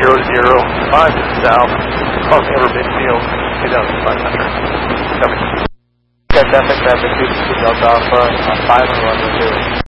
south, crossing over midfield, 2,500. Copy. Traffic, traffic, 2 Delta Alpha, 5 on runway 2.